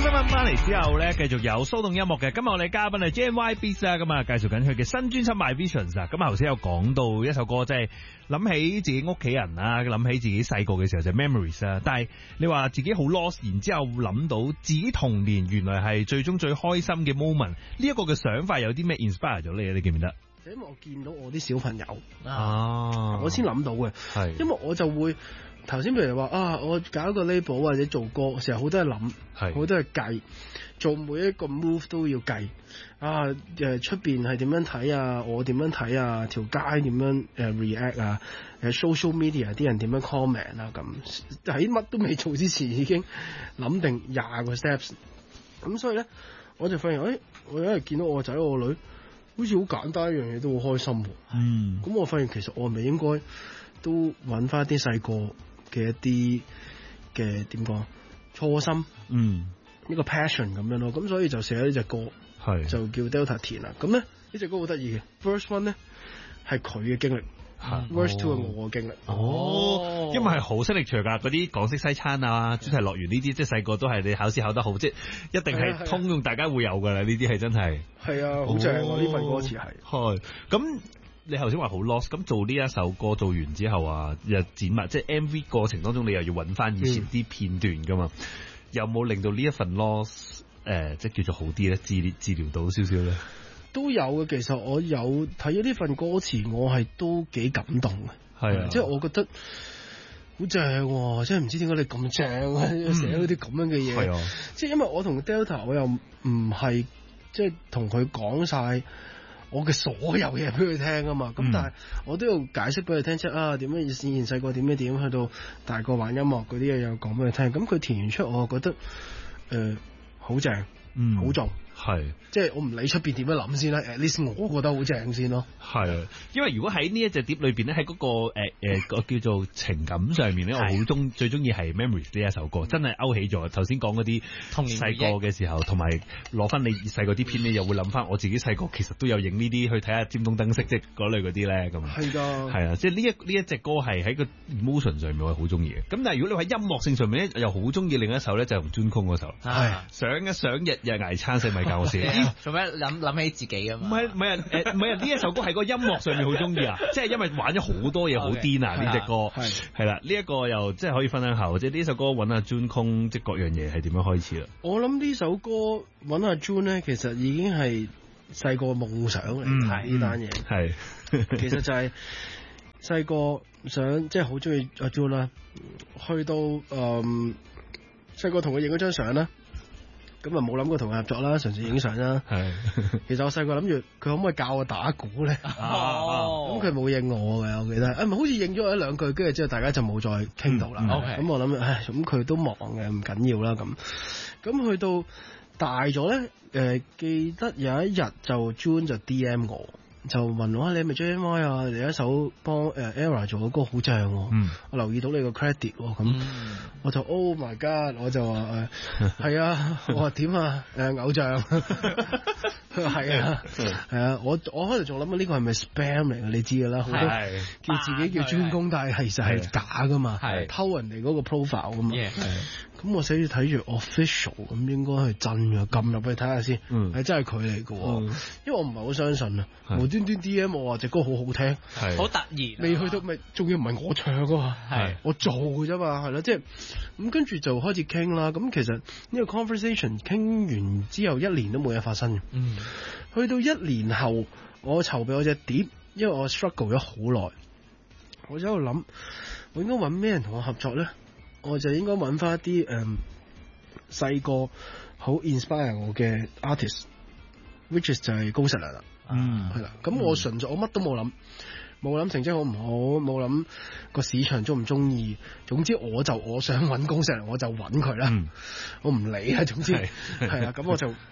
新聞翻嚟之後咧，繼續有騷動音樂嘅。今日我哋嘉賓係 JNY Beats 啊，咁啊介紹緊佢嘅新專輯 My Visions 啊。咁頭先有講到一首歌，即係諗起自己屋企人啊，諗起自己細個嘅時候就 Memories 啊。但係你話自己好 lost，然之後諗到自己童年原來係最終最開心嘅 moment，呢一個嘅想法有啲咩 inspire 咗你？你記唔記得？ 因為我見到我啲小朋友啊， 我先諗到嘅， 係因為我就會頭先譬如話啊，我搞個 label 或者做歌，成日好多嘢諗，好多嘢計，做每一個 move 都要計啊。出邊係點樣睇啊？我點樣睇啊？條街點樣react 啊？social media 啲人點樣 comment 啊？咁喺乜都未做之前已經諗定20個 steps。咁所以咧，我就發現我有一日見到我仔我女，好似好簡單一樣嘢都好開心喎。咁我發現其實我係咪應該都揾翻啲細個嘅一啲嘅點講初心，呢個 passion 咁樣咯。咁所以就寫咗呢隻歌，就叫 Delta 填啦。咁咧呢隻歌好得意嘅 ，Verse 1咧係佢嘅經歷。Verse 2係我嘅經歷。 因為係好識力場㗎，嗰啲港式西餐啊、主題樂園呢啲，即係細個都係你考試考得好，即係一定係通用，大家會有㗎啦。呢啲係真係。係啊，好正喎！呢份歌詞係。咁你頭先話好 lost，咁做呢一首歌做完之後啊，又剪埋，即係 MV 過程當中，你又要揾翻以前啲片段㗎嘛？有冇令到呢一份 lost 即係叫做好啲咧？治療到少少咧？都有嘅，其實我有睇咗呢份歌詞，我係都幾感動嘅。係啊，即係我覺得好正喎，即係唔知點解你咁正啊，寫嗰啲咁樣嘅嘢。係啊，即係因為我同 Delta 我又唔係即係同佢講晒我嘅所有嘢俾佢聽啊嘛。咁但係我都要解釋俾佢聽，即係啊點樣以前細個點樣點，去到大個玩音樂嗰啲嘢又講俾佢聽。咁佢填完出，我覺得好正，好重。係，即係我唔理出邊點樣諗先啦，at least我覺得好正先咯。係，因為如果喺呢一隻碟裏邊咧，喺嗰個叫做情感上面咧，我最中意係 Memories 呢一首歌，真係勾起咗頭先講嗰啲細個嘅時候，同埋攞翻你細個啲片，你又會諗翻我自己細個其實都有影呢啲去睇下尖東燈飾，即係嗰類嗰啲咧咁。係㗎，係啊，即係呢一隻歌係喺個 emotion 上面我係好中意嘅。咁但係如果你話音樂性上面咧，又好中意另一首咧，就係同 June 嗰首，係想日日捱餐食米。做咩諗起自己啊嘛？唔係啊！呢一首歌係個音樂上面好中意啊！即係因為玩咗好多嘢，好癲啊！呢隻歌係啦，呢一個又即係可以分享下，即係呢首歌揾阿 June 空，即係各樣嘢係點樣開始啦？我諗呢首歌揾阿 June 咧，其實已經係細個夢想嚟睇呢單嘢。係，其實就係細個想即係好中意阿 June 啦，去到細個同佢影咗張相啦。咁啊冇諗過同佢合作啦，純粹影相啦。係，其實我細個諗住佢可唔可以教我打鼓咧？咁佢冇應我嘅，我記得。唔係好似應咗我一兩句，跟住之後大家就冇再傾到啦。咁我諗，咁佢都忙嘅，唔緊要啦。咁去到大咗咧，記得有一日就 June 就 DM 我。就問我你係咪 JNY 啊？你有一首幫Era 做嘅歌好正，我留意到你個 credit 咁，我就 Oh my God！ 我就話係啊，我話點啊？偶像，佢話係啊，係啊，我可能仲諗呢個係咪 spam 嚟嘅？你知㗎啦，好多叫自己叫專攻，但係其實係假㗎嘛，偷人哋嗰個 profile 㗎嘛。咁我寫住睇住 official， 咁應該係真嘅，撳入去睇下先，係真係佢嚟嘅，因為我唔係好相信啊。無端端 DM 我話隻歌好好聽，好突然，未去到咪，仲要唔係我唱㗎嘛，我做嘅啫嘛，係啦，即係咁跟住就開始傾啦。咁其實呢個 conversation 傾完之後1年都冇嘢發生嘅，去到1年後我籌備我隻碟，因為我 struggle 咗好耐，我就喺度諗，我應該揾咩人同我合作咧？我就應該揾翻一啲細個好 inspire 我嘅 artist，which is 就係高實力啦。係啦。咁我純粹我乜都冇諗，冇諗成績好唔好，冇諗個市場中唔中意。總之我想揾高實力，我就揾佢啦。我唔理啊，總之係啦。咁我就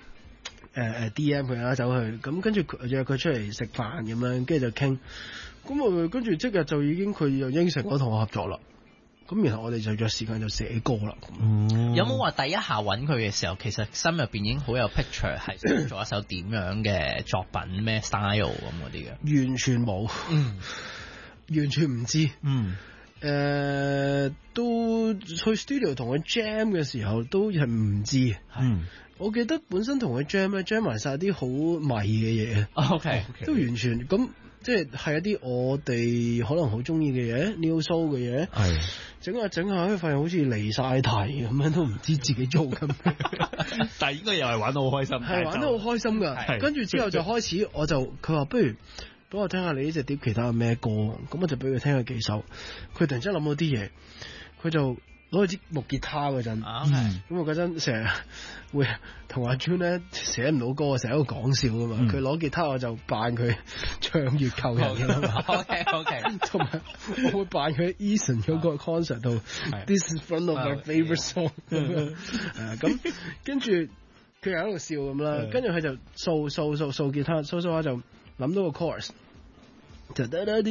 DM 佢啦，走去咁跟住約佢出嚟食飯咁樣，跟住就傾。咁我跟住即日就已經佢又應承我同我合作啦。咁然後我哋就約時間就寫歌啦。 有冇話第一下揾佢嘅時候，其實心入邊已經好有 picture， 係想做一首點樣嘅作品，咩 style 咁嗰啲嘅？ 完全冇，完全唔知。 都去 studio 同佢 jam 嘅時候都係唔知。我記得本身同佢 jam 咧 jam 埋晒啲好迷嘅嘢。 OK， 都完全咁。即係一啲我哋可能好中意嘅嘢 ，new soul 嘅嘢，整下整下，發現好似離晒題咁樣，都唔知自己做緊咩。 但係應該又係玩得好開心， 係玩得好開心㗎。跟住之後就開始，佢話不如俾我聽下你呢隻碟其他有咩歌，咁我就俾佢聽下幾首。佢突然之間諗到啲嘢，佢就攞支木吉他嗰陣，咁我嗰陣成日會同阿 Jun 咧寫唔到歌，成日喺度講笑㗎嘛。佢攞吉他我就扮佢唱月球人㗎嘛。 OK， 同埋我會扮佢 Eason 嗰個 concert 度，This is one of my favorite song 咁跟住佢又喺度笑咁啦，跟住佢就掃吉他，掃下就諗到個 chorus。就諗到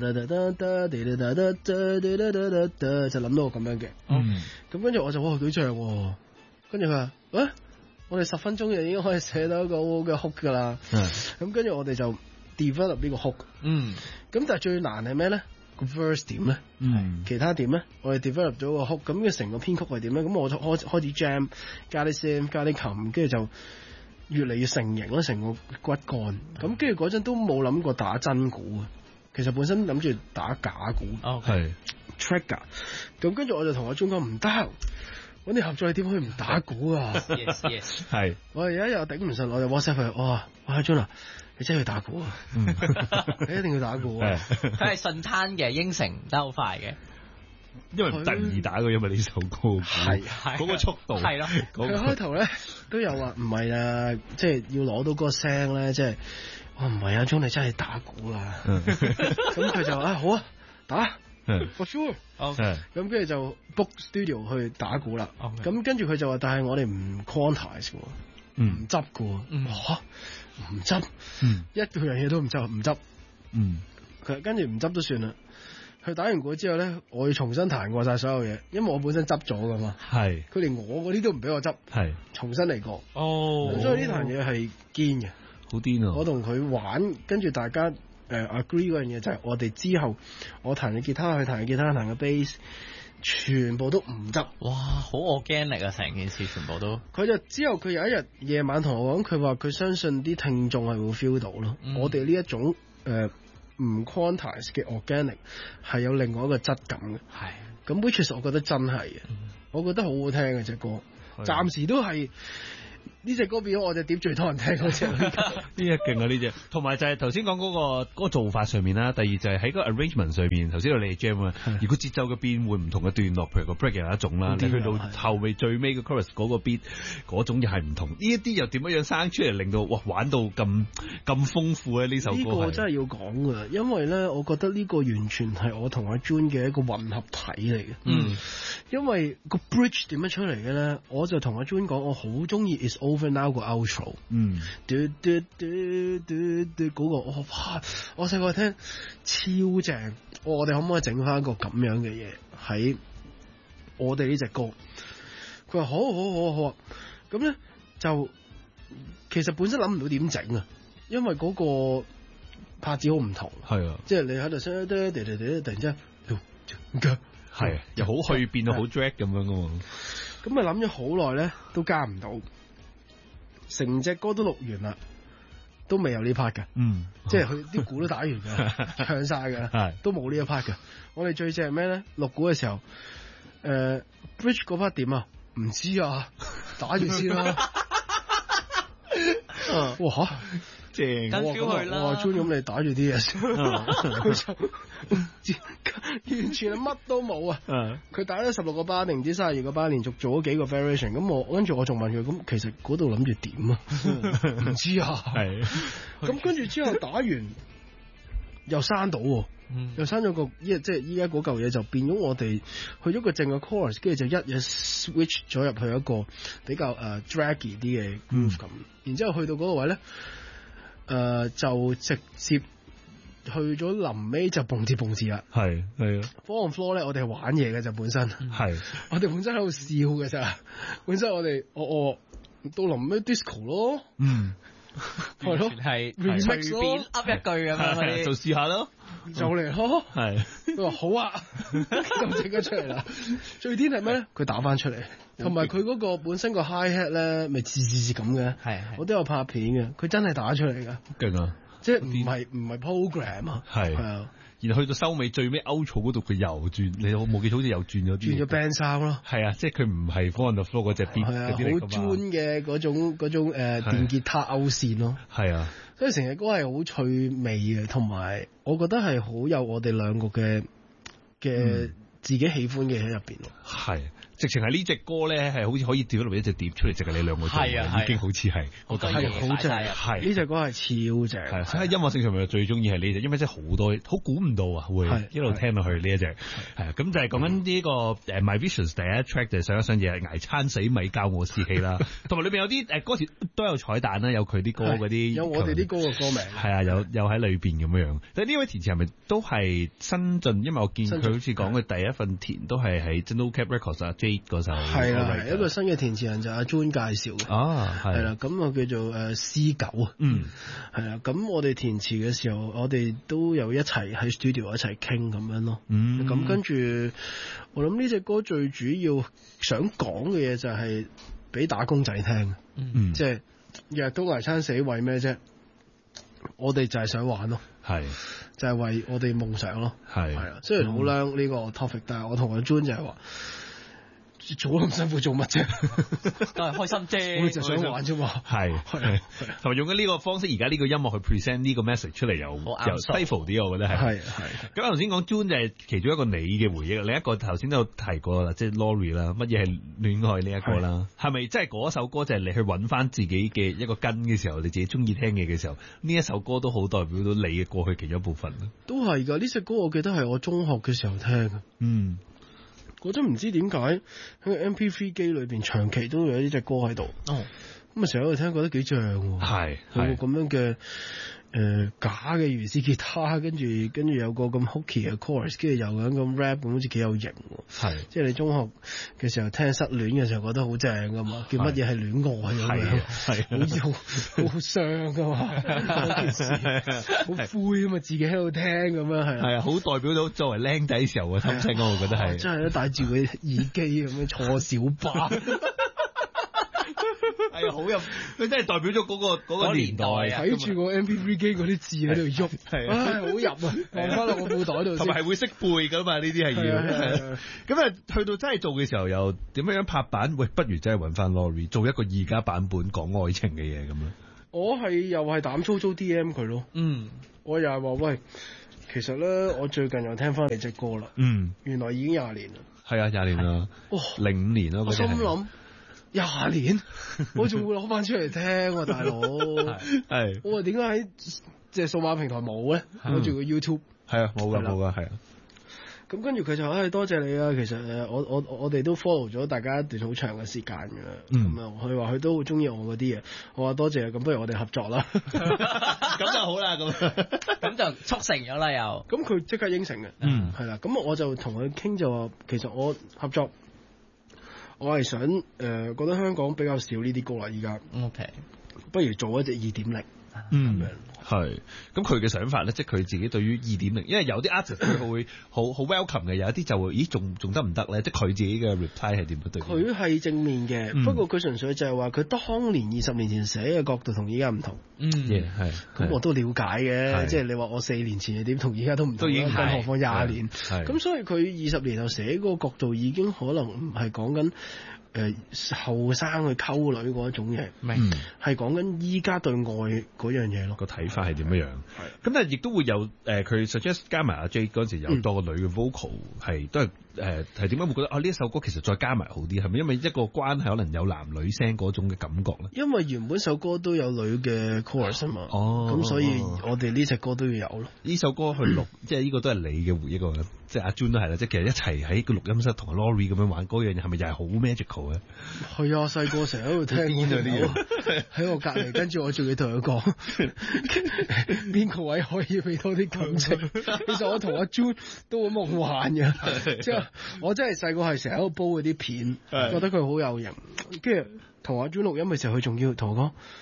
個咁樣嘅，咁跟住我就哇幾正喎，跟住佢話我哋10分鐘就已經可以寫到一個好嘅 hook 噶啦，咁跟住我哋就 develop 呢個 hook，咁但係最難係咩咧？個 verse 點咧？其他點咧？我哋 develop 咗個 hook，咁嘅成個編曲係點咧？咁我就開始 jam， 加啲 sim， 加啲琴，跟住就越嚟越成型啦，成個骨幹。咁跟住嗰陣都冇諗過打真鼓啊，其實本身諗住打假鼓。 係 trigger。咁跟住我就同阿 Jun 講唔得，揾啲合作你點可以唔打鼓啊 ？Yes， 係。我而家又頂唔順，我就 WhatsApp 佢，哇 Jun 啊，你真係要打鼓啊！你一定要打鼓啊！ 佢係順攤嘅，應承得好快嘅。 因為唔得意打嘅，因為呢首歌係嗰個速度係咯。 佢開頭咧都有話唔係啊，即係要攞到嗰個聲咧，即係我唔係啊，Jun 你真係打鼓啊！咁佢就話好啊，打 for sure。咁跟住就 book studio 去打鼓啦。咁跟住佢就話，但係我哋唔 quantize 嘅，唔執嘅，唔執，一樣嘢都唔執，唔執。佢跟住唔執都算啦。佢打完鼓之後咧，我要重新彈過晒所有嘢，因為我本身執咗噶嘛。係。佢連我嗰啲都唔俾我執。係。重新嚟過。哦。所以呢壇嘢係堅嘅。好癲啊！我同佢玩，跟住大家agree 嗰樣嘢就係我哋之後我彈嘅吉他，佢彈嘅吉他，彈嘅 bass， 全部都唔執。 哇！好 organic 啊，成件事全部都。 佢就之後佢有一日夜晚同我講，佢話佢相信啲聽眾係會 feel 到咯。我哋呢一種唔 quantize 嘅 organic 係有另外一個質感嘅，係咁 which is 我覺得真係嘅，我覺得好好聽嘅隻歌，暫時都係呢隻歌變咗我隻碟最多人聽嗰隻，呢隻勁啊呢隻，同埋就係頭先講嗰個做法上面啦，第二就係喺個 arrangement 上面，頭先你 jam 啊，如果節奏嘅變換唔同嘅段落，譬如個 break 有一種啦，你去到後尾最尾嘅 chorus 嗰個 beat 嗰種又係唔同，呢一啲又點樣生出嚟，令到哇玩到咁豐富咧？呢首歌呢個真係要講噶，因為咧，我覺得呢個完全係我同阿 Jun 嘅一個混合體嚟嘅。因為個 bridge 點樣出嚟嘅咧，我就同阿 Jun 講，我好中意 It's Over Now 個 outro，嗰個我細個聽超正，我哋可唔可以整翻一個咁樣嘅嘢喺我哋呢隻歌？佢話好啊，咁咧就其實本身諗唔到點整啊，因為嗰個拍子好唔同，係啊，即係你喺度突然之間係又好去變到好 drag 咁樣噶嘛， 咁啊諗咗好耐咧，都加唔到。成隻歌都錄完啦，都未有呢 part 嘅，即係佢啲鼓都打完㗎，唱晒㗎，都冇呢一 part 嘅。我哋最正係咩咧？錄鼓嘅時候，bridge 嗰 part 點啊？唔知啊，打住先啦。哇嚇！正， 跟住佢啦。 我話 Jun 咁你打住啲嘢先，佢就完全係乜都冇啊！佢打咗16個巴定唔知32個巴，連續做咗幾個 variation。咁跟住我仲問佢，咁其實嗰度諗住點啊？唔知啊。係。咁跟住之後打完又刪到，又刪咗個即係依家嗰嚿嘢就變咗我哋去咗個正嘅 chorus， 跟住就一嘢 switch 咗入去一個比較draggy 啲嘅 groove 咁。然之後去到嗰個位咧。就直接去咗臨尾就蹦字啦，係啊 ，Fall on Floor 咧，我哋係玩嘢嘅就本身，係我哋本身喺度笑嘅咋，本身我到臨尾 disco 咯， 係咯， 係隨便噏一句咁樣嗰啲， 就試下咯， 就嚟咯。 係佢話好啊，就整咗出嚟啦。最癲係咩咧？佢打翻出嚟，同埋佢嗰個本身個 hi hat 咧，咪吱吱咁嘅。 係我都有拍片嘅，佢真係打出嚟噶， 勁啊！ 即係唔係 program 啊， 係啊。 然後去到收尾最尾歐草嗰度，佢又轉，你有冇記錯？好似又轉咗啲， 轉咗 band sound 咯。 係啊，即係佢唔係 Four on the Floor 嗰隻 beat 嗰啲嚟㗎嘛。 好專嘅嗰種電吉他勾線咯。係啊，所以成隻歌係好趣味嘅，同埋我覺得係好有我哋兩個嘅自己喜歡嘅喺入邊咯。係。直情係呢隻歌咧，係好似可以掉落一隻碟出嚟，淨係你兩個做嘅，已經好似係，我覺得好正，係呢隻歌係超正。係喺音樂性上面最中意係呢隻，因為真係好多好估唔到啊，會一路聽落去呢一隻。係啊，咁就係講緊呢個My Visions 第一 track 就係上一上嘢捱餐死咪教我士氣啦，同埋裏邊有啲歌詞都有彩蛋啦，有佢啲歌嗰啲，有我哋啲歌嘅歌名。係啊，有喺裏邊咁樣。但係呢位填詞係咪都係新進？因為我見佢好似講佢第一份填都係喺 No Cap Records 啊。嗰首係啦，係一個新嘅填詞人就阿 June 介紹嘅係啦，咁我叫做C9啊，係啦，咁我哋填詞嘅時候，我哋都有一齊喺 studio 一齊傾咁樣咯，咁跟住我諗呢隻歌最主要想講嘅嘢就係俾打工仔聽，即係日日都捱餐死為咩啫？我哋就係想玩咯，係就係為我哋夢想咯，係啦，雖然好靚呢個 topic，但係我同阿 June 就係話。做咁辛苦做乜啫？都係開心啫，我就想玩啫嘛。係，同埋用緊呢個方式，而家呢個音樂去 present 呢個 message 出嚟又 playful 啲，我覺得係。係。咁頭先講 June 就係其中一個你嘅回憶，另一個頭先都有提過啦，即係 Lori 啦，乜嘢係戀愛呢一個啦？係咪即係嗰首歌就係你去揾翻自己嘅一個根嘅時候，你自己中意聽嘢嘅時候，呢一首歌都好代表到你嘅過去其中一部分咧？都係㗎，呢隻歌我記得係我中學嘅時候聽嘅。嗰陣唔知點解喺個 MP3 機裏邊長期都有呢隻歌喺度，咁啊成日喺度聽，覺得幾正喎。係有個咁樣嘅假嘅原始吉他，跟住有個咁 hooky 嘅 chorus， 跟住又咁咁 rap，咁好似幾有型喎。係即係你中學嘅時候聽失戀嘅時候覺得好正噶嘛，叫乜嘢係戀愛咁樣，係好傷噶嘛，好灰啊嘛，自己喺度聽咁樣係啊，好代表到作為僆仔時候嘅心情，我覺得係真係戴住個耳機咁樣坐小巴。係啊，好有佢真係代表咗嗰個年代啊！睇住個 MP3 機嗰啲字喺度喐，係啊，好入啊！放翻落個褲袋度，同埋係會識背噶嘛？呢啲係要咁啊！去到真係做嘅時候，又點樣拍板？喂，不如真係揾翻 Lori 做一個而家版本講愛情嘅嘢咁樣。我又係膽粗粗 DM 佢咯。我又係話喂，其實咧，我最近又聽翻你隻歌啦。原來已經20年啦。係啊，20年啦。05年咯。我心諗。20年，我仲會攞翻出嚟聽喎，大佬。係。我話點解喺即係數碼平台冇咧？攞住個 YouTube。係啊，冇㗎，係啊。咁跟住佢就多謝你啊！其實我哋都 follow 咗大家一段好長嘅時間㗎啦。咁啊，佢話佢都好中意我嗰啲嘢。我話多謝，咁不如我哋合作啦。咁就好啦，咁就促成咗啦又。咁佢即刻應承嘅。係啦，咁我就同佢傾就話，其實我合作。我係想覺得香港比較少呢啲歌啦，而家 OK，不如做一隻2.0咁樣。係，咁佢嘅想法咧，即係佢自己對於2.0，因為有啲 artist 佢會好 welcome 嘅，有一啲就會，咦，仲得唔得咧？即係佢自己嘅 reply 係點樣對？佢係正面嘅，不過佢純粹就係話佢當年20年前寫嘅角度同依家唔同。係，咁我都了解嘅，即係你話我4年前係點，同依家都唔同，更何況20年。咁所以佢20年後寫嗰個角度已經可能唔係講緊。後生去溝女嗰一種嘢，係講緊依家對愛嗰樣嘢咯。個睇法係點樣？咁但係亦都會有佢 suggest 加埋阿 J 嗰陣時有多個女嘅 vocal，係都係係點解會覺得呢一首歌其實再加埋好啲？係咪因為一個關係可能有男女聲嗰種嘅感覺咧？因為原本首歌都有女嘅 chorus 啊嘛，咁所以我哋呢隻歌都要有咯。呢首歌去錄，即係呢個都係你嘅回憶喎。即係阿 June 都係啦，即係其實一齊喺個錄音室同阿 Lori 咁樣玩嗰樣嘢，係咪又係好 magical 咧？係啊，細個成日喺度聽嗰啲喺我隔離，跟住我仲要同佢講邊個位可以俾多啲感情。其實我同阿 June 都好夢幻嘅，即係我真係細個係成日喺度煲嗰啲片，覺得佢好有型。跟住同阿 June 錄音嘅時候，佢仲要同我講。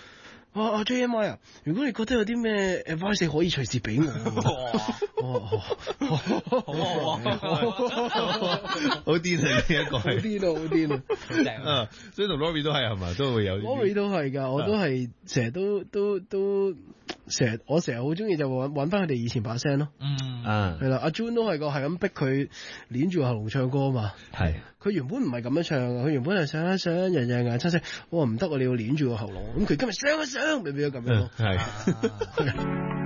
JMI 啊，如果你覺得有啲咩 advice 可以隨時俾我。 好癲啊！呢一個係好癲啊！ 正所以同 Rory 都係嘛，都會有。 Rory 都係㗎，我都係成日都我成日好中意就揾翻佢哋以前把聲咯。係啦，阿 June 都係係咁逼佢捏住個喉嚨唱歌嘛。係。佢原本唔係咁樣唱嘅，佢原本係想人嗌出聲，我話唔得，你要捏住個喉嚨。咁佢今日想，咪變咗咁樣咯。係。